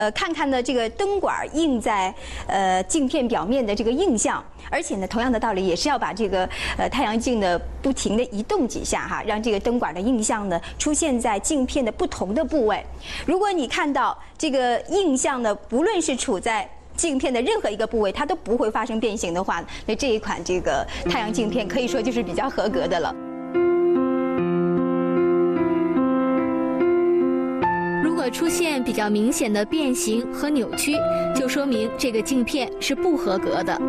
看看呢这个灯管映在镜片表面的这个映像，而且呢同样的道理也是要把这个太阳镜呢不停地移动几下哈，让这个灯管的映像呢出现在镜片的不同的部位。如果你看到这个映像呢，不论是处在镜片的任何一个部位，它都不会发生变形的话，那这一款这个太阳镜片可以说就是比较合格的了。 如果出现比较明显的变形和扭曲，就说明这个镜片是不合格的。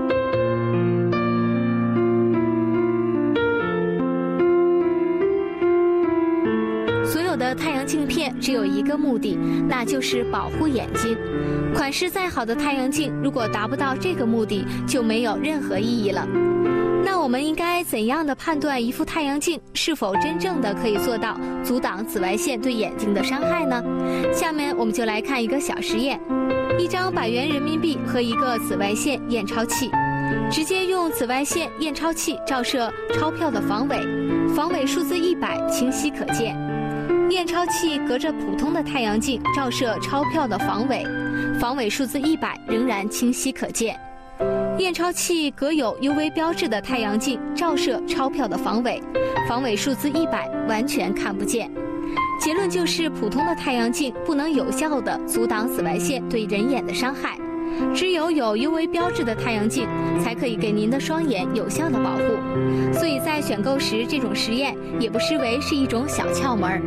所有的太阳镜片只有一个目的，那就是保护眼睛。款式再好的太阳镜，如果达不到这个目的，就没有任何意义了。那我们应该怎样的判断一副太阳镜是否真正的可以做到阻挡紫外线对眼睛的伤害呢？下面我们就来看一个小实验：一张100元人民币和一个紫外线验钞器，直接用紫外线验钞器照射钞票的防伪，防伪数字100清晰可见；验钞器隔着普通的太阳镜照射钞票的防伪，防伪数字100仍然清晰可见。验钞器隔有 UV 标志的太阳镜照射钞票的防伪，防伪数字100完全看不见。结论就是，普通的太阳镜不能有效地阻挡紫外线对人眼的伤害，只有 UV 标志的太阳镜才可以给您的双眼有效的保护。所以在选购时，这种实验也不失为是一种小窍门。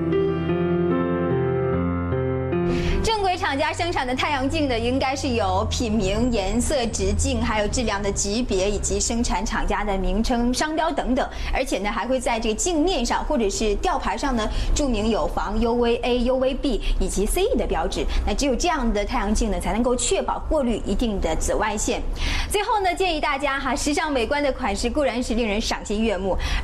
正规厂家生产的太阳镜呢，应该是有品名、颜色、直径，还有质量的级别，以及生产厂家的名称、商标等等。而且呢，还会在这个镜面上或者是吊牌上呢，注明有防 UVA、UVB 以及 CE 的标志。那只有这样的太阳镜呢，才能够确保过滤一定的紫外线。最后呢，建议大家哈，时尚美观的款式固然是令人赏心悦目。